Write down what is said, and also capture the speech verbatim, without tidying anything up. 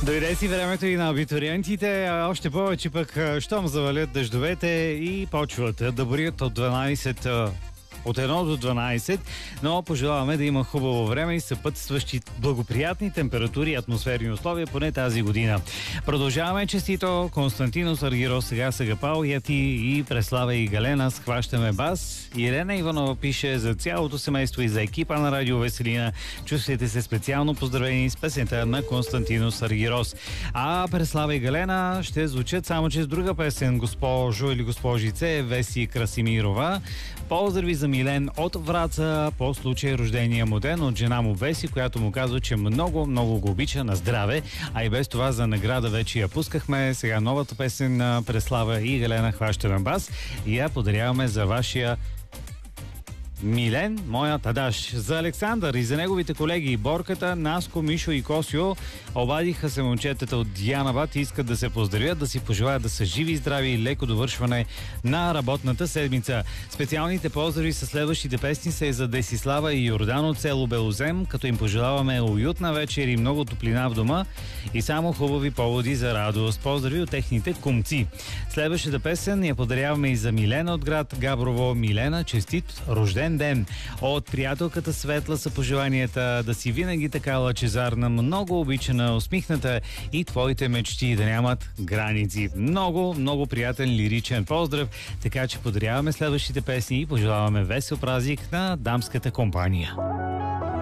Дойде си времето и на абитуриентите, а още повече пък, щом завалят дъждовете и почват да борят от дванайсет от едно до дванайсет, но пожелаваме да има хубаво време и съпътстващи благоприятни температури и атмосферни условия поне тази година. Продължаваме честито. Константинос Аргирос, сега Сагапал, Яти и Преслава и Галена схващаме бас. Ирена Иванова пише: за цялото семейство и за екипа на Радио Веселина. Чувствайте се специално поздравени с песента на Константинос Аргирос. А Преслава и Галена ще звучат само че с друга песен, госпожо или госпожице Веси Красимирова. Поздрави за Милен от Враца по случай рождения му ден от жена му Веси, която му казва, че много, много го обича, на здраве. А и без това за награда вече я пускахме. Сега новата песен на Преслава и Галена хващаме бас и я подаряваме за вашия Милен, моят Адаш. За Александър и за неговите колеги Борката, Наско, Мишо и Косио обадиха се момчетата от Дианабад и искат да се поздравят, да си пожелаят да са живи и здрави и леко довършване на работната седмица. Специалните поздрави с следващите песни са и за Десислава и Йордан от село Белозем, като им пожелаваме уютна вечер и много топлина в дома и само хубави поводи за радост. Поздрави от техните кумци. Следващата песен я подаряваме и за Милена от град Габрово. Милена, честит рожден ден! От приятелката Светла са пожеланията да си винаги така лъчезарна, много обичана, усмихната и твоите мечти да нямат граници. Много, много приятен лиричен поздрав, така че подаряваме следващите песни и пожелаваме весел празник на дамската компания.